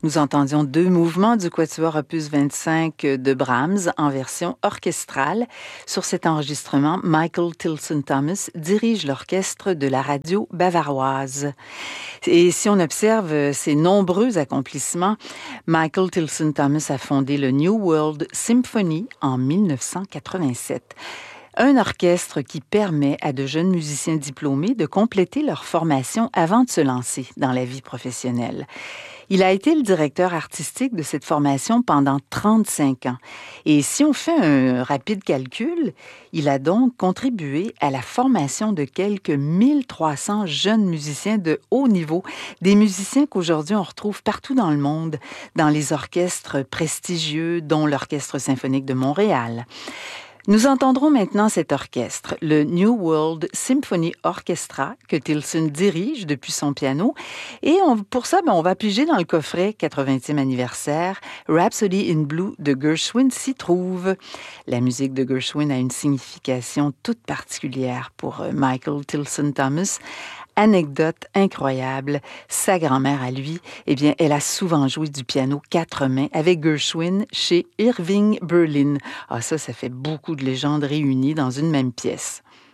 Nous entendions deux mouvements du Quatuor opus 25 de Brahms en version orchestrale. Sur cet enregistrement, Michael Tilson Thomas dirige l'orchestre de la radio bavaroise. Et si on observe ses nombreux accomplissements, Michael Tilson Thomas a fondé le New World Symphony en 1987. Un orchestre qui permet à de jeunes musiciens diplômés de compléter leur formation avant de se lancer dans la vie professionnelle. Il a été le directeur artistique de cette formation pendant 35 ans. Et si on fait un rapide calcul, il a donc contribué à la formation de quelques 1300 jeunes musiciens de haut niveau, des musiciens qu'aujourd'hui on retrouve partout dans le monde, dans les orchestres prestigieux, dont l'Orchestre symphonique de Montréal. Nous entendrons maintenant cet orchestre, le New World Symphony Orchestra, que Tilson dirige depuis son piano. Et pour ça, on va piger dans le coffret 80e anniversaire. Rhapsody in Blue de Gershwin s'y trouve. La musique de Gershwin a une signification toute particulière pour Michael Tilson Thomas. Anecdote incroyable, sa grand-mère à lui, elle a souvent joué du piano 4 mains avec Gershwin chez Irving Berlin. Ah, ça fait beaucoup de légendes réunies dans une même pièce.